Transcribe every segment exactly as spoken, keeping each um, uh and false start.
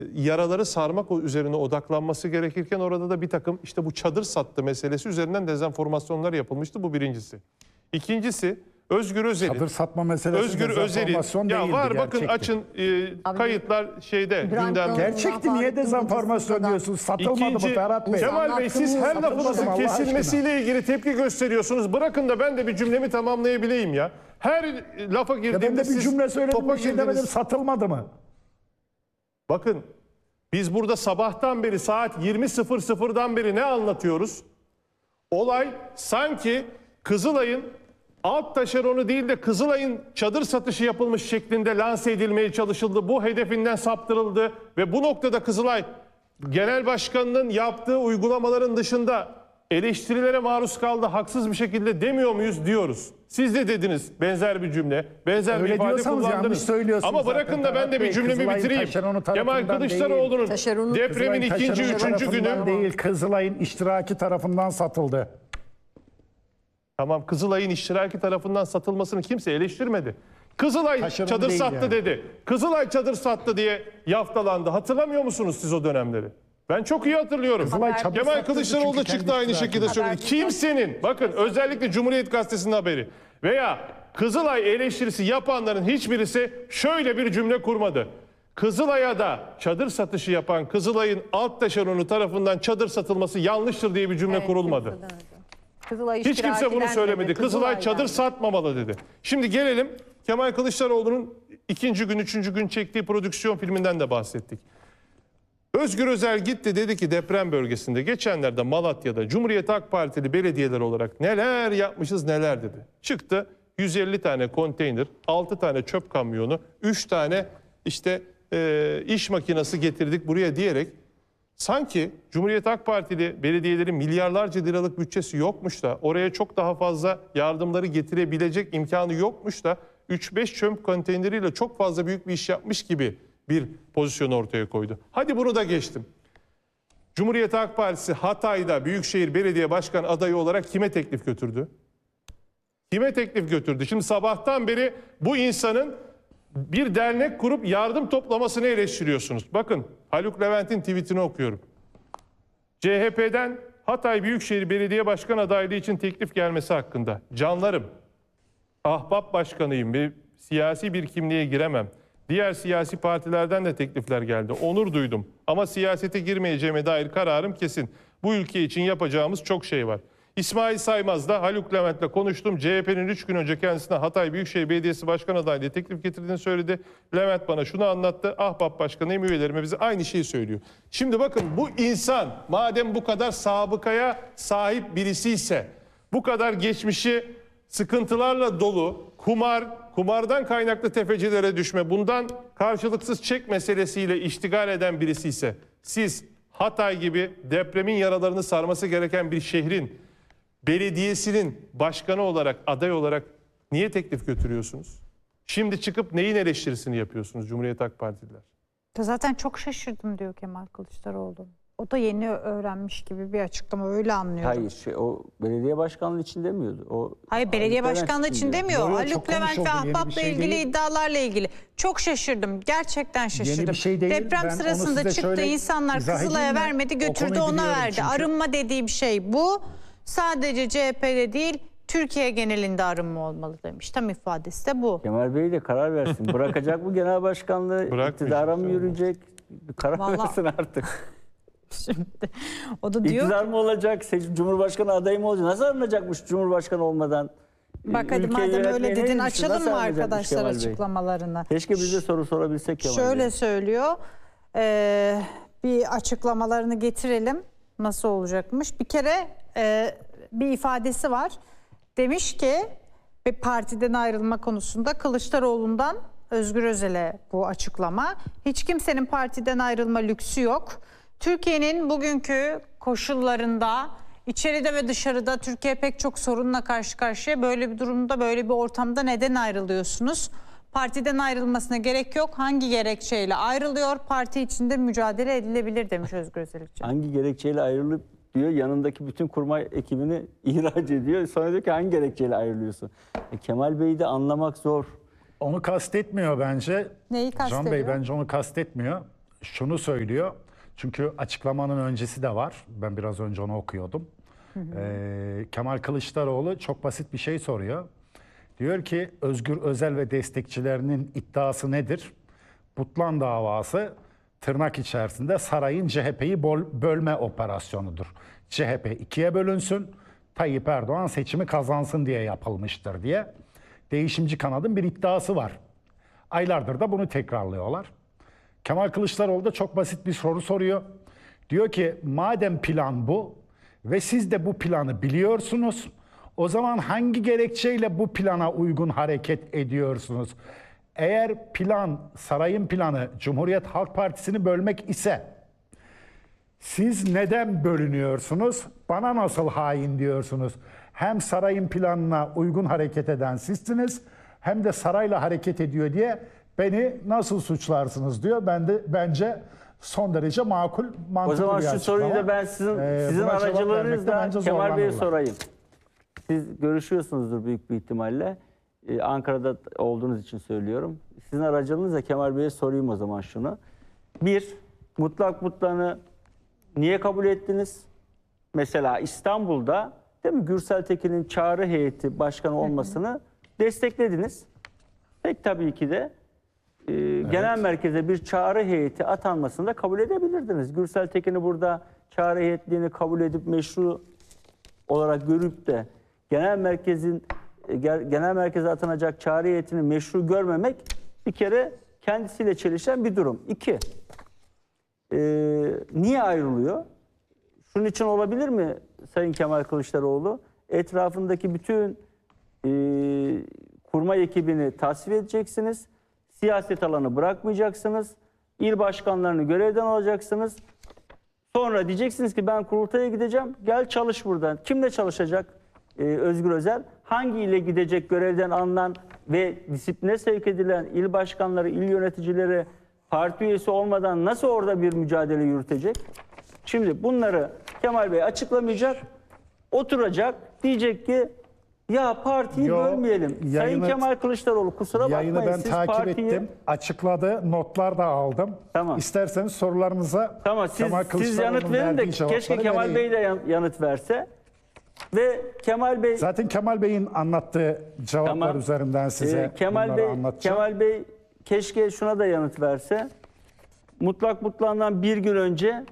yaraları sarmak üzerine odaklanması gerekirken orada da bir takım işte bu çadır sattı meselesi üzerinden dezenformasyonlar yapılmıştı. Bu birincisi. İkincisi Özgür Özel'in. Çadır satma meselesi Özgür Özel'in. Ya var bakın gerçekti. açın e, kayıtlar şeyde gündemde. Gerçekti, niye dezenformasyon diyorsunuz? Satılmadı İkinci, mı Ferhat Bey? Kemal Bey siz her Satılmadı lafınızın Allah kesilmesiyle ilgili tepki gösteriyorsunuz. Bırakın da ben de bir cümlemi tamamlayabileyim ya. Her lafa Ya girdiğimde ben de bir siz cümle söyledim, topa bir şey demedim, girdiniz. satılmadı mı? Bakın biz burada sabahtan beri saat yirmi sıfır sıfırdan beri ne anlatıyoruz? Olay sanki Kızılay'ın alt taşeronu değil de Kızılay'ın çadır satışı yapılmış şeklinde lanse edilmeye çalışıldı. Bu hedefinden saptırıldı ve bu noktada Kızılay Genel Başkanı'nın yaptığı uygulamaların dışında eleştirilere maruz kaldı. Haksız bir şekilde demiyor muyuz diyoruz. Siz de dediniz benzer bir cümle, benzer Öyle bir ifade diyorsanız yanlış kullandınız. söylüyorsunuz Ama bırakın zaten da ben Ferhat de bir Bey. cümlemi Kızılay'ın bitireyim. taşeronu Kemal tarafından Kılıçdaroğlu'nun Taşeronu- depremin Kızılay'ın ikinci, taşeronu üçüncü günü... tarafından değil, Kızılay'ın iştiraki tarafından satıldı. Tamam, Kızılay'ın iştiraki tarafından satılmasını kimse eleştirmedi. Kızılay Taşeron çadır değil sattı yani. dedi. Kızılay çadır sattı diye yaftalandı. Hatırlamıyor musunuz siz o dönemleri? Ben çok iyi hatırlıyorum. Kızılay çadır Kemal sattı Kılıçdaroğlu da çünkü çıktı kendi aynı iştirakinde. şekilde söyledi. Kimsenin, bakın özellikle Cumhuriyet Gazetesi'nin haberi veya Kızılay eleştirisi yapanların hiçbirisi şöyle bir cümle kurmadı. Kızılay'a da çadır satışı yapan Kızılay'ın alt taşeronu tarafından çadır satılması yanlıştır diye bir cümle Evet, kurulmadı. kimse demedi. Kızılay Hiç kimse iştiraki bunu denmedi, söylemedi. Kızılay çadır dendi. satmamalı dedi. Şimdi gelelim Kemal Kılıçdaroğlu'nun ikinci gün, üçüncü gün çektiği prodüksiyon filminden de bahsettik. Özgür Özel gitti, dedi ki deprem bölgesinde geçenlerde Malatya'da Cumhuriyet Halk Partili belediyeler olarak neler yapmışız neler dedi. Çıktı yüz elli tane konteyner, altı tane çöp kamyonu, üç tane işte e, iş makinesi getirdik buraya diyerek sanki Cumhuriyet Halk Partili belediyelerin milyarlarca liralık bütçesi yokmuş da oraya çok daha fazla yardımları getirebilecek imkanı yokmuş da üç beş çöp konteyneriyle çok fazla büyük bir iş yapmış gibi bir pozisyon ortaya koydu. Hadi bunu da geçtim. Cumhuriyet Halk Partisi Hatay'da Büyükşehir Belediye Başkan adayı olarak kime teklif götürdü? Kime teklif götürdü? Şimdi sabahtan beri bu insanın bir dernek kurup yardım toplamasını eleştiriyorsunuz. Bakın Haluk Levent'in tweetini okuyorum. C H P'den Hatay Büyükşehir Belediye Başkan adaylığı için teklif gelmesi hakkında. Canlarım, ahbap başkanıyım ve siyasi bir kimliğe giremem. Diğer siyasi partilerden de teklifler geldi. Onur duydum ama siyasete girmeyeceğime dair kararım kesin. Bu ülke için yapacağımız çok şey var. İsmail Saymaz'la Haluk Levent'le konuştum. C H P'nin üç gün önce kendisine Hatay Büyükşehir Belediyesi Başkan adaylığı teklif getirdiğini söyledi. Levent bana şunu anlattı. Ahbap Başkanıyım, üyelerime bize aynı şeyi söylüyor. Şimdi bakın bu insan madem bu kadar sabıkaya sahip birisi ise, bu kadar geçmişi sıkıntılarla dolu, kumar, kumardan kaynaklı tefecilere düşme, bundan karşılıksız çek meselesiyle iştigal eden birisi ise siz Hatay gibi depremin yaralarını sarması gereken bir şehrin belediyesinin başkanı olarak, aday olarak niye teklif götürüyorsunuz? Şimdi çıkıp neyin eleştirisini yapıyorsunuz Cumhuriyet Halk Partililer? Zaten çok şaşırdım diyor Kemal Kılıçdaroğlu. O da yeni öğrenmiş gibi bir açıklama, öyle anlıyorum. Hayır, şey, o belediye başkanlığı için demiyordu. O Hayır, belediye Haluk Levent başkanlığı için diyor. demiyor. Yo, yo, Haluk çok Levent konuşuldu, ve yeni bir ahbapla şey ilgili değil. iddialarla ilgili. Çok şaşırdım. Gerçekten şaşırdım. bir şey değil. Deprem Ben onu sırasında size çıktı, şöyle insanlar izah Kızılay'a edeyim mi? vermedi, O götürdü konuyu ona biliyorum verdi. çünkü. Arınma dediğim şey bu. Sadece C H P'de değil, Türkiye genelinde arınma olmalı demiş. Tam ifadesi de bu. Kemal Bey de karar versin. Bırakacak mı genel başkanlığı? Bırakmayacak, İktidara mı evet. yürüyecek? Bir karar Vallahi- versin artık. Şimdi o da diyor İktidar ki, mı olacak? Seçim, Cumhurbaşkanı adayı mı olacak? Nasıl arınacakmış Cumhurbaşkanı olmadan? bak hadi Ülkeyi madem öyle yönetmeye dedin, neymiş? açalım Nasıl mı arınacakmış arkadaşlar Kemal Bey? açıklamalarını? Keşke biz de soru sorabilsek Kemal Bey. Şöyle söylüyor, e, bir açıklamalarını getirelim. Nasıl olacakmış? Bir kere e, bir ifadesi var. Demiş ki bir partiden ayrılma konusunda Kılıçdaroğlu'ndan Özgür Özel'e bu açıklama. Hiç kimsenin partiden ayrılma lüksü yok. Türkiye'nin bugünkü koşullarında içeride ve dışarıda Türkiye pek çok sorunla karşı karşıya. Böyle bir durumda, böyle bir ortamda neden ayrılıyorsunuz? Partiden ayrılmasına gerek yok. Hangi gerekçeyle ayrılıyor? Parti içinde mücadele edilebilir demiş Özgür Özel için. Hangi gerekçeyle ayrılıp diyor, yanındaki bütün kurmay ekibini ihraç ediyor. Sonra diyor ki hangi gerekçeyle ayrılıyorsun? E, Kemal Bey'i de anlamak zor. Onu kastetmiyor bence. Neyi Can Bey kastediyor? bence onu kastetmiyor. şunu söylüyor. Çünkü açıklamanın öncesi de var. Ben biraz önce onu okuyordum. Ee, Kemal Kılıçdaroğlu çok basit bir şey soruyor. Diyor ki Özgür Özel ve destekçilerinin iddiası nedir? Butlan davası tırnak içerisinde sarayın C H P'yi bölme operasyonudur. C H P ikiye bölünsün, Tayyip Erdoğan seçimi kazansın diye yapılmıştır diye. Değişimci kanadın bir iddiası var. Aylardır da bunu tekrarlıyorlar. Kemal Kılıçdaroğlu da çok basit bir soru soruyor. Diyor ki madem plan bu ve siz de bu planı biliyorsunuz, o zaman hangi gerekçeyle bu plana uygun hareket ediyorsunuz? Eğer plan, sarayın planı Cumhuriyet Halk Partisi'ni bölmek ise siz neden bölünüyorsunuz? Bana nasıl hain diyorsunuz? Hem sarayın planına uygun hareket eden sizsiniz, hem de sarayla hareket ediyor diye beni nasıl suçlarsınız diyor. Ben de bence son derece makul, mantıklı O zaman bir şu soruyu açıklama. da ben sizin Ee, sizin buna cevap vermekte aracılığınızla bence Kemal Bey'e zorlanırlar. sorayım. Siz görüşüyorsunuzdur büyük bir ihtimalle. Ee, Ankara'da olduğunuz için söylüyorum. Sizin aracılığınızla Kemal Bey'e sorayım o zaman şunu. Bir, mutlak mutlağını niye kabul ettiniz? Mesela İstanbul'da değil mi Gürsel Tekin'in çağrı heyeti başkanı olmasını desteklediniz. Pek tabii ki de e, genel merkeze bir çağrı heyeti atanmasını da kabul edebilirdiniz. Gürsel Tekin'i burada çağrı heyetliğini kabul edip meşru olarak görüp de genel merkezin e, genel merkeze atanacak çağrı heyetini meşru görmemek bir kere kendisiyle çelişen bir durum. İki, e, niye ayrılıyor? Şunun için olabilir mi Sayın Kemal Kılıçdaroğlu? Etrafındaki bütün e, kurmay ekibini tasfiye edeceksiniz. Siyaset alanı bırakmayacaksınız. İl başkanlarını görevden alacaksınız. Sonra diyeceksiniz ki ben kurultaya gideceğim. Gel çalış buradan. Kimle çalışacak e, Özgür Özel? Hangi ile gidecek görevden alınan ve disipline sevk edilen il başkanları, il yöneticileri parti üyesi olmadan nasıl orada bir mücadele yürütecek? Şimdi bunları Kemal Bey açıklamayacak, oturacak, diyecek ki ya partiyi Yo, bölmeyelim. Sayın yayını- Kemal Kılıçdaroğlu kusura Yayını bakmayın ben siz takip partiyi... ettim. Açıkladı. Notlar da aldım. Tamam. İsterseniz sorularınıza Tamam siz, Kemal siz yanıt Kılıçdaroğlu'nun verin de verdiği cevapları keşke Kemal vereyim. Bey de yan- yanıt verse. Ve Kemal Bey Zaten Kemal Bey'in anlattığı cevaplar Tamam. üzerinden size Ee, Kemal bunları Bey anlatacağım. Kemal Bey keşke şuna da yanıt verse. Mutlak mutlağından bir gün önce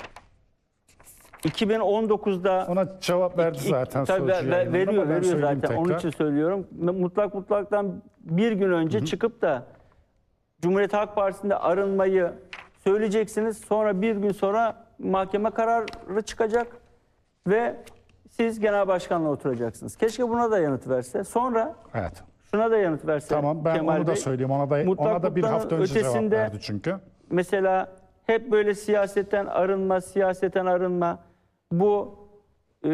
iki bin on dokuzda Ona cevap verdi İki- zaten tabii sözcü ver- yayınında, veriyor ama ben veriyor söyleyeyim zaten. Onun tekrar. için söylüyorum. Mutlak mutlaktan bir gün önce çıkıp da Cumhuriyet Halk Partisi'nde arınmayı söyleyeceksiniz. Sonra bir gün sonra mahkeme kararı çıkacak ve siz genel başkanla oturacaksınız. Keşke buna da yanıt verse. Sonra Evet. şuna da yanıt verse. Tamam ben Kemal onu da Bey. söyleyeyim. Ona da, Mutlak ona da bir mutlağın hafta önce cevap ötesinde- verdi çünkü. Mesela hep böyle siyasetten arınma, siyasetten arınma. Bu e,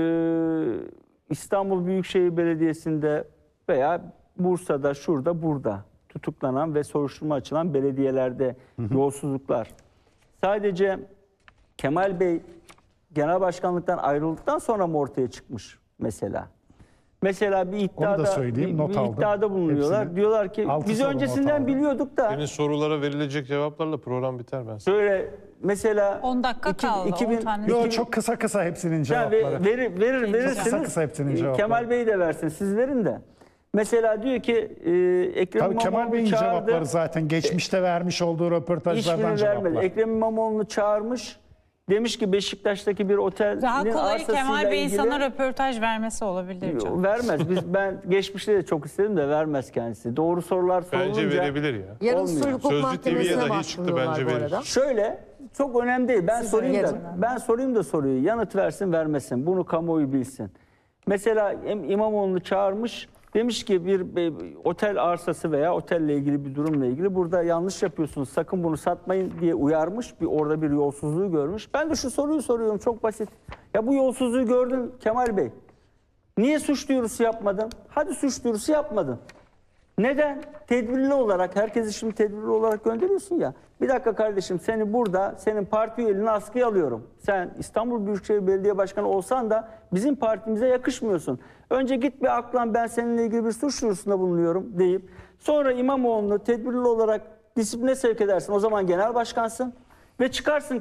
İstanbul Büyükşehir Belediyesi'nde veya Bursa'da, şurada, burada tutuklanan ve soruşturma açılan belediyelerde yolsuzluklar. Sadece Kemal Bey genel başkanlıktan ayrıldıktan sonra mı ortaya çıkmış mesela? Mesela bir iddiada, söyleyeyim, bir, not bir aldım. iddiada bulunuyorlar. Hepsini. Diyorlar ki Altı biz soru not öncesinden aldım. biliyorduk da Senin sorulara verilecek cevaplarla program biter ben sana. şöyle mesela on dakika iki- kaldı. iki bin- on tane. Yo, iki bin- çok kısa kısa hepsinin Ya cevapları. ve- verir, verir, verirsiniz. kısa kısa hepsinin Ee, cevapları. Kemal Bey de versin, siz verin de. Mesela diyor ki e, Ekrem Tabii Kemal İmamoğlu Bey'in çağırdı. cevapları zaten geçmişte vermiş olduğu röportajlardan Hiçbirini vermedi. cevaplar. Ekrem İmamoğlu'nu çağırmış. Demiş ki Beşiktaş'taki bir otelin Daha kolayı arsasıyla Kemal Bey'in ilgili... sana röportaj vermesi olabilir. Can. Vermez. Biz, ben geçmişte de çok istedim de vermez kendisi. Doğru sorular sorulunca... Bence verebilir ya. Yarın Olmuyor. Sulh Hukuk Sözlü T V'ye Mahkemesi'ne dahi çıktı, başvuruyorlar bence bu verir. arada. Şöyle çok önemli değil. Ben Siz sorayım da yarın. ben sorayım da soruyu. Yanıt versin vermesin. Bunu kamuoyu bilsin. Mesela İm- İmamoğlu'nu çağırmış. Demiş ki bir, bir otel arsası veya otelle ilgili bir durumla ilgili burada yanlış yapıyorsunuz. Sakın bunu satmayın diye uyarmış. Bir orada bir yolsuzluğu görmüş. Ben de şu soruyu soruyorum çok basit. Ya bu yolsuzluğu gördün Kemal Bey. Niye suç duyurusu yapmadın? Hadi suç duyurusu yapmadın. Neden? Tedbirli olarak, herkesi şimdi tedbirli olarak gönderiyorsun ya. Bir dakika kardeşim seni burada, senin parti üyeliğini askıya alıyorum. Sen İstanbul Büyükşehir Belediye Başkanı olsan da bizim partimize yakışmıyorsun. Önce git bir aklan ben seninle ilgili bir suç duyurusunda bulunuyorum deyip sonra İmamoğlu'nu tedbirli olarak disipline sevk edersin. O zaman genel başkansın. ve çıkarsın